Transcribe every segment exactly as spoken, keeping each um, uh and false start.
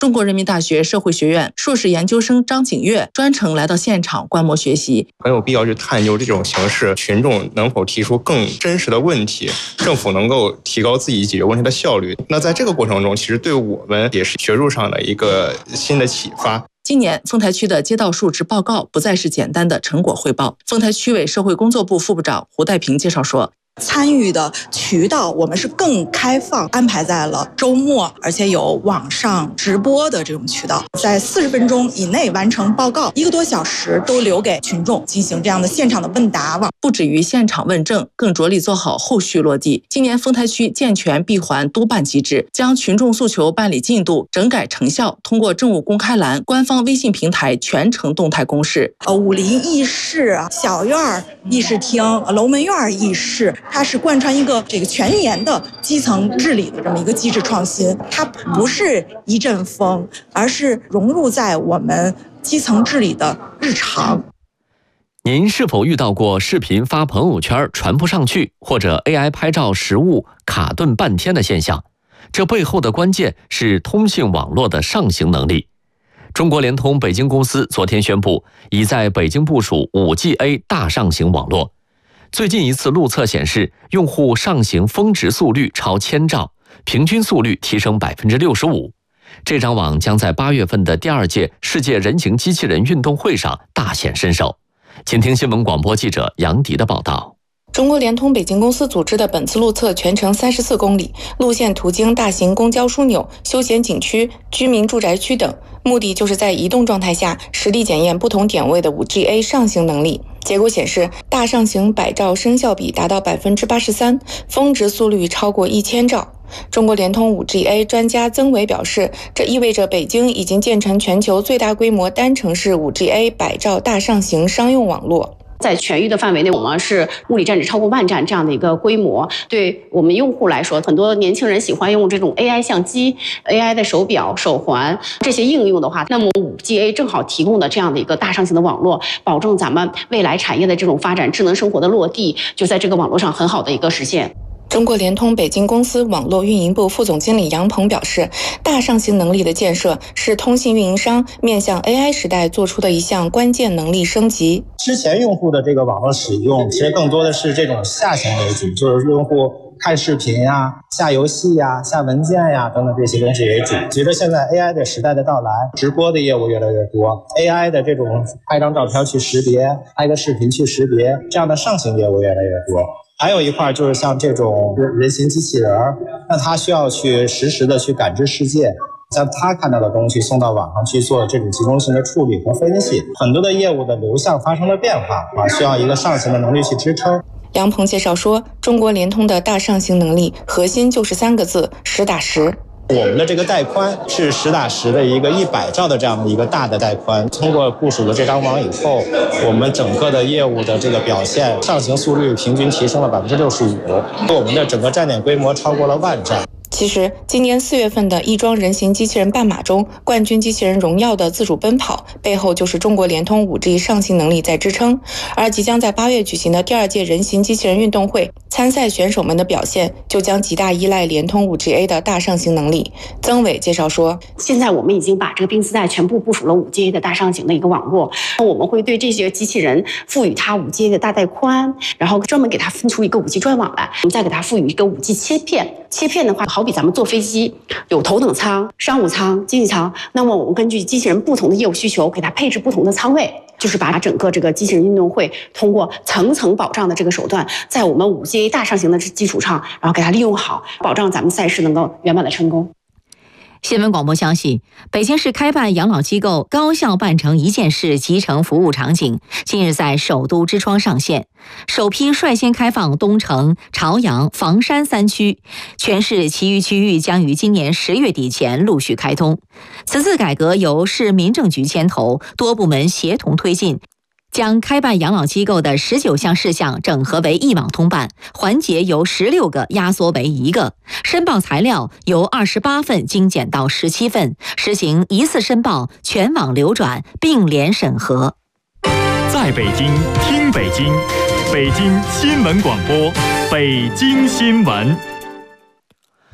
中国人民大学社会学院硕士研究生张景岳专程来到现场观摩学习， 很有必要去探究这种形式，群众能否提出更真实的问题，政府能够提高自己解决问题的效率。那在这个过程中，其实对我们也是学术上的一个新的启发。 今年丰台区的街道述职报告不再是简单的成果汇报。丰台区委社会工作部副部长胡代平介绍说， 参与的渠道我们是更开放，安排在了周末，而且有网上直播的这种渠道，在四十分钟以内完成报告，一个多小时都留给群众进行这样的现场的问答。 不止于现场问政，更着力做好后续落地。今年丰台区健全闭环督办机制，将群众诉求办理进度、整改成效通过政务公开栏、官方微信平台全程动态公示。 呃，武林议事、小院议事厅、楼门院议事，它是贯穿一个这个全年的基层治理的这么一个机制创新，它不是一阵风，而是融入在我们基层治理的日常。 您是否遇到过视频发朋友圈传不上去，或者 A I 拍照实物卡顿半天的现象？这背后的关键是通信网络的上行能力。中国联通北京公司昨天宣布，已在北京部署 五 G A 大上行网络。最近一次路测显示，用户上行峰值速率超千兆，平均速率提升 百分之六十五。这张网将在八月份的第二届世界人形机器人运动会上大显身手。请听新闻广播记者杨迪的报道。 中国联通北京公司组织的本次路测全程三十四公里，路线途经大型公交枢纽、休闲景区、居民住宅区等，目的就是在移动状态下实地检验不同点位的 五 G A 上行能力。结果显示，大上行百兆声效比达到 百分之八十三， 峰值速率超过一千兆。中国联通 五 G A 专家曾伟表示，这意味着北京已经建成全球最大规模单城市 五 G A 百兆大上行商用网络。 在全域的范围内，我们是物理站址超过万站这样的一个规模。对我们用户来说，很多年轻人喜欢用这种 A I 相机、A I 的手表、手环这些应用的话，那么 五 G A 正好提供的这样的一个大上行的网络，保证咱们未来产业的这种发展、智能生活的落地，就在这个网络上很好的一个实现。 中国联通北京公司网络运营部副总经理杨鹏表示，大上行能力的建设是通信运营商面向 A I 时代做出的一项关键能力升级。 之前用户的这个网络使用其实更多的是这种下行为主，就是用户看视频呀、下游戏呀、下文件呀等等这些东西为主。随着现在 A I 的时代的到来，直播的业务越来越多， A I 的这种拍张照片去识别、拍个视频去识别，这样的上行业务越来越多。还有一块就是像这种人形机器人，那它需要去实时的去感知世界，将他看到的东西送到网上去做这种集中性的处理和分析，很多的业务的流向发生了变化啊，需要一个上行的能力去支撑。 杨鹏介绍说，中国联通的大上行能力核心就是三个字：实打实。 我们的这个带宽是实打实的一个一百兆的这样的一个大的带宽，通过部署了这张网以后，我们整个的业务的这个表现上行速率平均提升了 百分之六十五， 我们的整个站点规模超过了万站。 其实，今年四月份的亦庄人形机器人半马中，冠军机器人荣耀的自主奔跑，背后就是中国联通 五 G 上行能力在支撑。而即将在八月举行的第二届人形机器人运动会，参赛选手们的表现就将极大依赖联通 五 G A 的大上行能力。曾伟介绍说， 现在我们已经把这个冰丝带全部部署了 五 G A 的大上行的一个网络，我们会对这些机器人赋予它 五 G A 的大带宽，然后专门给它分出一个 五 G 专网来，我们再给它赋予一个 五 G 切片。切片的话，好比咱们坐飞机有头等舱、商务舱、经济舱，那么我们根据机器人不同的业务需求，给它配置不同的舱位，就是把整个这个机器人运动会通过层层保障的这个手段，在我们 五 G A 大上行的基础上，然后给它利用好，保障咱们赛事能够圆满的成功。 新闻广播消息，北京市开办养老机构高效办成一件事集成服务场景近日在首都之窗上线，首批率先开放东城、朝阳、房山三区，全市其余区域将于今年十月底前陆续开通。此次改革由市民政局牵头，多部门协同推进，将开办养老机构的十九项事项整合为一网通办，环节由十六个压缩为一个，申报材料由二十八份精简到十七份，实行一次申报、全网流转、并联审核。 在北京听北京，北京新闻广播，北京新闻。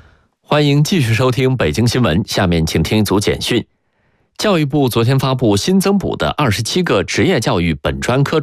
欢迎继续收听北京新闻，下面请听一组简讯。教育部昨天发布新增补的二十七个职业教育本专科